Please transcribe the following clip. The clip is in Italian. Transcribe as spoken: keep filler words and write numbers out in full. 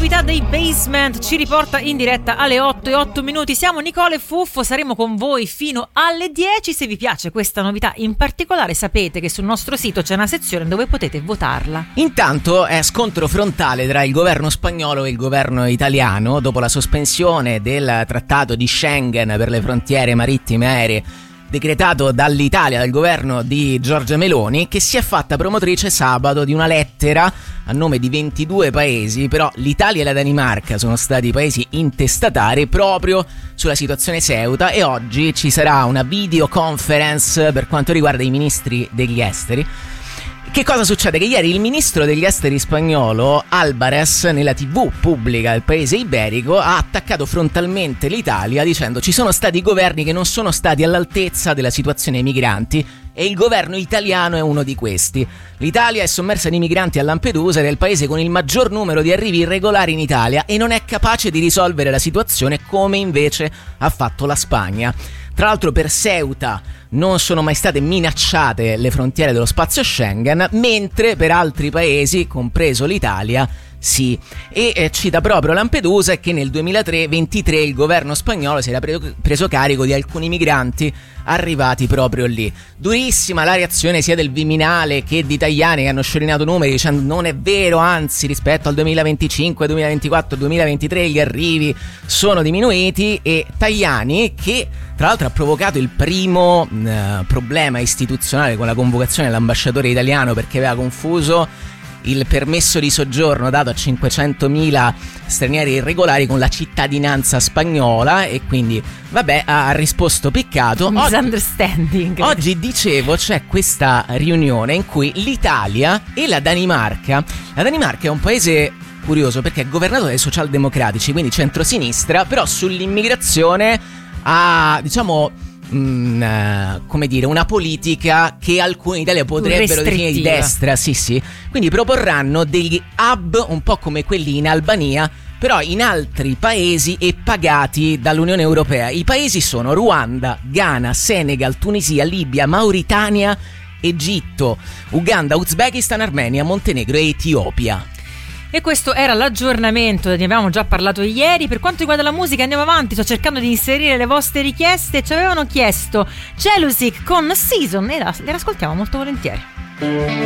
novità dei Basement ci riporta in diretta alle otto e otto minuti. Siamo Nicola e Fuffo, saremo con voi fino alle dieci. Se vi piace questa novità in particolare, sapete che sul nostro sito c'è una sezione dove potete votarla. Intanto è scontro frontale tra il governo spagnolo e il governo italiano dopo la sospensione del trattato di Schengen per le frontiere marittime aeree decretato dall'Italia, dal governo di Giorgia Meloni, che si è fatta promotrice sabato di una lettera a nome di ventidue paesi. Però l'Italia e la Danimarca sono stati paesi intestatari proprio sulla situazione Ceuta, e oggi ci sarà una videoconference per quanto riguarda i ministri degli esteri. Che cosa succede? Che ieri il ministro degli esteri spagnolo, Álvarez, nella tivù pubblica del paese iberico, ha attaccato frontalmente l'Italia dicendo: ci sono stati governi che non sono stati all'altezza della situazione dei migranti e il governo italiano è uno di questi. L'Italia è sommersa di migranti a Lampedusa ed è il paese con il maggior numero di arrivi irregolari in Italia e non è capace di risolvere la situazione come invece ha fatto la Spagna. Tra l'altro per Ceuta non sono mai state minacciate le frontiere dello spazio Schengen, mentre per altri paesi, compreso l'Italia, sì. E eh, cita proprio Lampedusa, che nel duemilaventitré il governo spagnolo si era pre- preso carico di alcuni migranti arrivati proprio lì. Durissima la reazione sia del Viminale che di Tajani, che hanno sciorinato numeri dicendo non è vero, anzi rispetto al duemilaventicinque, duemilaventiquattro, duemilaventitré gli arrivi sono diminuiti, e Tajani, che tra l'altro ha provocato il primo eh, problema istituzionale con la convocazione dell'ambasciatore italiano perché aveva confuso il permesso di soggiorno dato a cinquecentomila stranieri irregolari con la cittadinanza spagnola, e quindi vabbè, ha risposto piccato. Misunderstanding. Oggi, oggi dicevo c'è questa riunione in cui l'Italia e la Danimarca, la Danimarca è un paese curioso perché è governato dai socialdemocratici, quindi centrosinistra, però sull'immigrazione ha, diciamo, Mm, come dire, una politica che alcuni in Italia potrebbero definire di destra, sì sì. Quindi proporranno degli hub un po' come quelli in Albania, però in altri paesi e pagati dall'Unione Europea. I paesi sono Ruanda, Ghana, Senegal, Tunisia, Libia, Mauritania, Egitto, Uganda, Uzbekistan, Armenia, Montenegro e Etiopia. E questo era l'aggiornamento, ne avevamo già parlato ieri. Per quanto riguarda la musica andiamo avanti, sto cercando di inserire le vostre richieste. Ci avevano chiesto Jealousy con Season e la, le ascoltiamo molto volentieri.